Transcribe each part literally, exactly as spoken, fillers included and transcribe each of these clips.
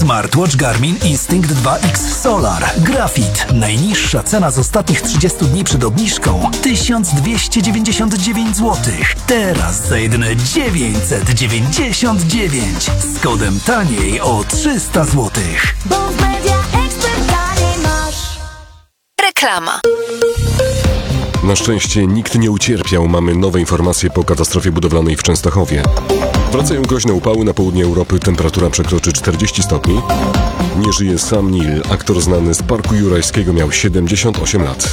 Smartwatch Garmin Instinct dwa X Solar Graphite. Najniższa cena z ostatnich trzydziestu dni przed obniżką tysiąc dwieście dziewięćdziesiąt dziewięć złotych. Teraz za jedyne dziewięćset dziewięćdziesiąt dziewięć z kodem taniej o trzysta złotych. Bo w Media Expert taniej masz. Reklama. Na szczęście nikt nie ucierpiał. Mamy nowe informacje po katastrofie budowlanej w Częstochowie. Wracają groźne upały na południe Europy. Temperatura przekroczy czterdzieści stopni. Nie żyje Sam Neill. Aktor znany z Parku Jurajskiego miał siedemdziesiąt osiem lat.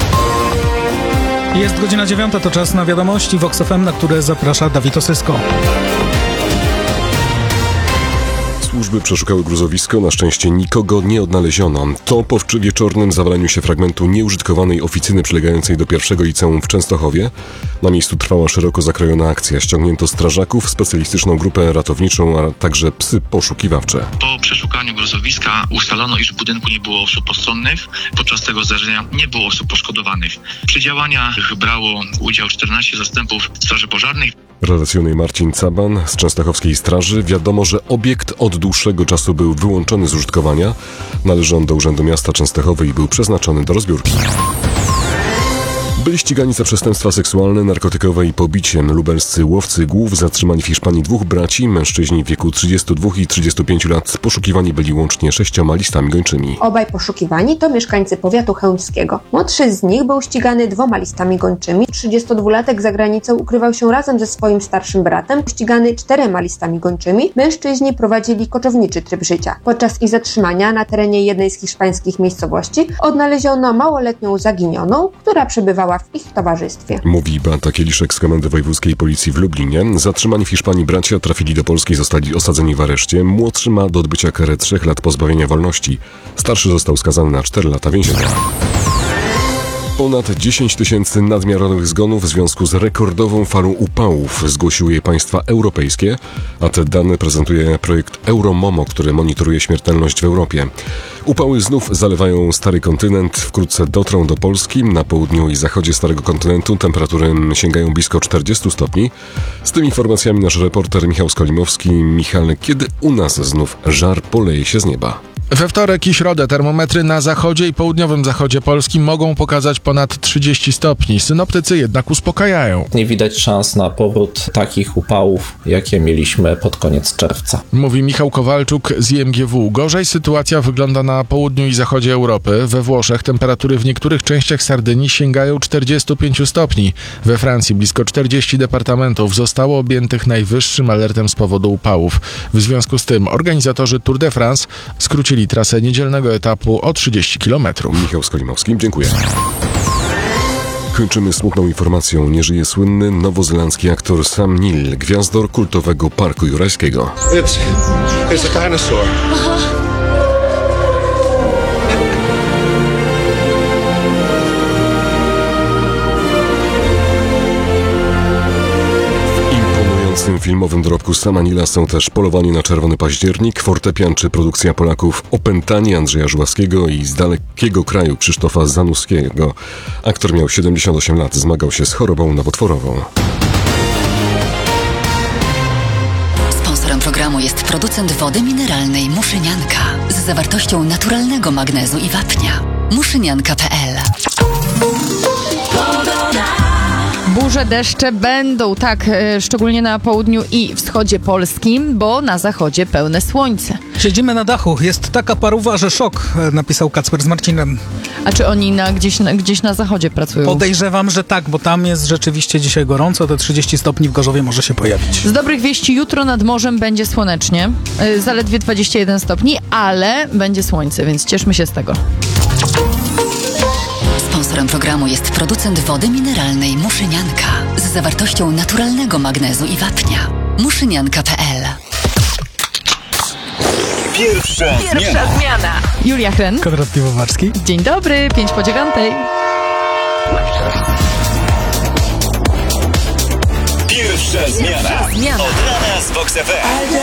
Jest godzina dziewiąta, to czas na wiadomości Vox F M, na które zaprasza Dawid Osysko. Służby przeszukały gruzowisko, na szczęście nikogo nie odnaleziono. To po wieczornym zawaleniu się fragmentu nieużytkowanej oficyny przylegającej do pierwszego liceum w Częstochowie. Na miejscu trwała szeroko zakrojona akcja. Ściągnięto strażaków, specjalistyczną grupę ratowniczą, a także psy poszukiwawcze. Po przeszukaniu gruzowiska ustalono, iż w budynku nie było osób postronnych. Podczas tego zdarzenia nie było osób poszkodowanych. Przy działaniach brało udział czternaście zastępów straży pożarnych. Relacjonuje Marcin Caban z Częstochowskiej Straży. Wiadomo, że obiekt od dłuższego czasu był wyłączony z użytkowania. Należy on do Urzędu Miasta Częstochowy i był przeznaczony do rozbiórki. Byli ścigani za przestępstwa seksualne, narkotykowe i pobiciem. Lubelscy łowcy głów zatrzymani w Hiszpanii dwóch braci, mężczyźni w wieku trzydziestu dwóch i trzydziestu pięciu lat, poszukiwani byli łącznie sześcioma listami gończymi. Obaj poszukiwani to mieszkańcy powiatu chełmskiego. Młodszy z nich był ścigany dwoma listami gończymi. trzydziestodwulatek za granicą ukrywał się razem ze swoim starszym bratem, ścigany czterema listami gończymi. Mężczyźni prowadzili koczowniczy tryb życia. Podczas ich zatrzymania na terenie jednej z hiszpańskich miejscowości odnaleziono małoletnią zaginioną, która przebywała w ich towarzystwie. Mówi Beata Kieliszek z Komendy Wojewódzkiej Policji w Lublinie. Zatrzymani w Hiszpanii bracia trafili do Polski i zostali osadzeni w areszcie. Młodszy ma do odbycia karę trzech lat pozbawienia wolności. Starszy został skazany na cztery lata więzienia. Ponad dziesięć tysięcy nadmiarowych zgonów w związku z rekordową falą upałów zgłosiły je państwa europejskie, a te dane prezentuje projekt Euromomo, który monitoruje śmiertelność w Europie. Upały znów zalewają stary kontynent, wkrótce dotrą do Polski. Na południu i zachodzie starego kontynentu temperatury sięgają blisko czterdziestu stopni. Z tymi informacjami nasz reporter Michał Skolimowski. Michale, kiedy u nas znów żar poleje się z nieba? We wtorek i środę termometry na zachodzie i południowym zachodzie Polski mogą pokazać ponad trzydzieści stopni. Synoptycy jednak uspokajają. Nie widać szans na powrót takich upałów, jakie mieliśmy pod koniec czerwca. Mówi Michał Kowalczuk z I M G W. Gorzej sytuacja wygląda na południu i zachodzie Europy. We Włoszech temperatury w niektórych częściach Sardynii sięgają czterdziestu pięciu stopni. We Francji blisko czterdziestu departamentów zostało objętych najwyższym alertem z powodu upałów. W związku z tym organizatorzy Tour de France skrócili trasę niedzielnego etapu o trzydzieści kilometrów. Michał Skolimowski, dziękuję. Kończymy smutną informacją. Nie żyje słynny nowozelandzki aktor Sam Neill, gwiazdor kultowego Parku Jurajskiego. It's, it's a dinosaur. W tym filmowym dorobku Sama Neilla są też Polowanie na czerwony październik, Fortepian czy produkcja Polaków Opętani Andrzeja Żuławskiego i Z dalekiego kraju Krzysztofa Zanuskiego. Aktor miał siedemdziesiąt osiem lat, zmagał się z chorobą nowotworową. Sponsorem programu jest producent wody mineralnej Muszynianka z zawartością naturalnego magnezu i wapnia. muszynianka kropka p l. Burze, deszcze będą, tak, e, szczególnie na południu i wschodzie Polski, bo na zachodzie pełne słońce. Siedzimy na dachu, jest taka paruwa, że szok, napisał Kacper z Marcinem. A czy oni na, gdzieś, na, gdzieś na zachodzie pracują? Podejrzewam, że tak, bo tam jest rzeczywiście dzisiaj gorąco, te trzydzieści stopni w Gorzowie może się pojawić. Z dobrych wieści jutro nad morzem będzie słonecznie, e, zaledwie dwadzieścia jeden stopni, ale będzie słońce, więc cieszmy się z tego. Sponsorem programu jest producent wody mineralnej Muszynianka z zawartością naturalnego magnezu i wapnia. muszynianka kropka p l. Pierwsza, Pierwsza zmiana. zmiana. Julia Hren. Konrad Piwowarski. Dzień dobry, pięć po dziewiątej. Pierwsza zmiana. Pierwsza zmiana. Od rana z Vox F M.